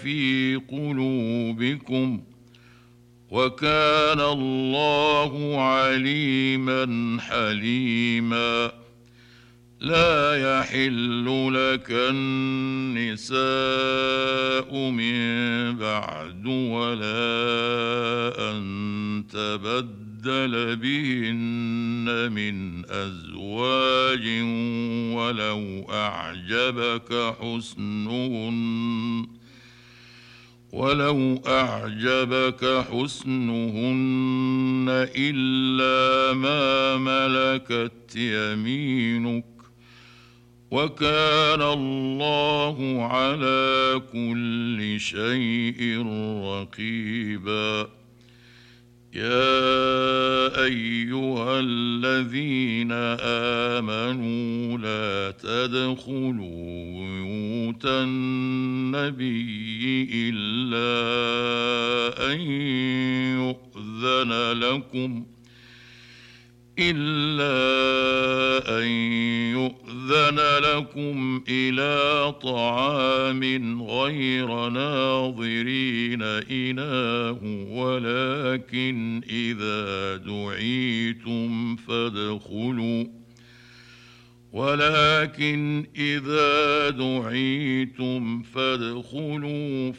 في قلوبكم وكان الله عليما حليما. لا يحل لك النساء من بعد ولا أن تبدل بهن من أزواج ولو أعجبك حسنهن إلا ما ملكت يمينك وكان الله على كل شيء رقيبا. يا أيها الذين آمنوا لا تدخلوا بيوت النبي إلا أن يؤذن لكم إلى طعام غير ناظرين إناه ولكن إذا دعيتم فادخلوا